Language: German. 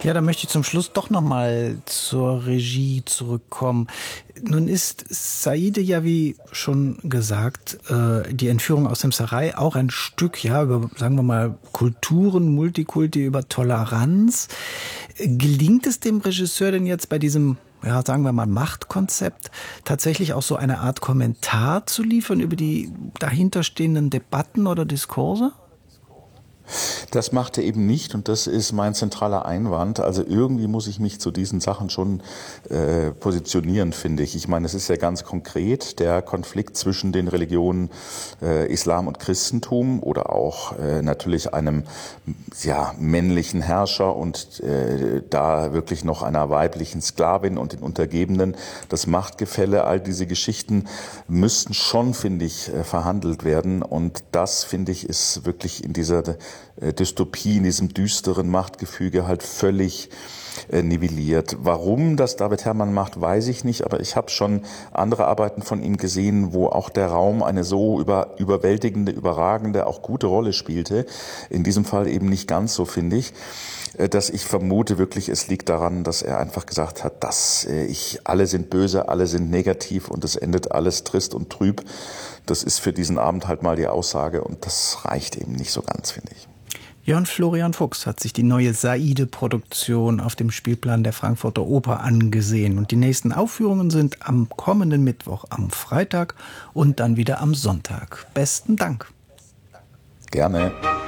Ja, da möchte ich zum Schluss doch noch mal zur Regie zurückkommen. Nun ist Saide ja, wie schon gesagt, die Entführung aus dem Serail auch ein Stück, ja, über, sagen wir mal, Kulturen, Multikulti, über Toleranz. Gelingt es dem Regisseur denn jetzt bei diesem, ja, sagen wir mal, Machtkonzept tatsächlich auch so eine Art Kommentar zu liefern über die dahinterstehenden Debatten oder Diskurse? Das macht er eben nicht und das ist mein zentraler Einwand. Also irgendwie muss ich mich zu diesen Sachen schon positionieren, finde ich. Ich meine, es ist ja ganz konkret der Konflikt zwischen den Religionen Islam und Christentum oder auch natürlich einem männlichen Herrscher und da wirklich noch einer weiblichen Sklavin und den Untergebenen. Das Machtgefälle, all diese Geschichten müssten schon, finde ich, verhandelt werden und das, finde ich, ist wirklich in dieser Dystopie, in diesem düsteren Machtgefüge halt völlig nivelliert. Warum das David Herrmann macht, weiß ich nicht, aber ich habe schon andere Arbeiten von ihm gesehen, wo auch der Raum eine so überwältigende, überragende, auch gute Rolle spielte. In diesem Fall eben nicht ganz so, finde ich, dass ich vermute wirklich, es liegt daran, dass er einfach gesagt hat, alle sind böse, alle sind negativ und es endet alles trist und trüb. Das ist für diesen Abend halt mal die Aussage und das reicht eben nicht so ganz, finde ich. Jörn Florian Fuchs hat sich die neue Saide-Produktion auf dem Spielplan der Frankfurter Oper angesehen. Und die nächsten Aufführungen sind am kommenden Mittwoch, am Freitag und dann wieder am Sonntag. Besten Dank. Gerne.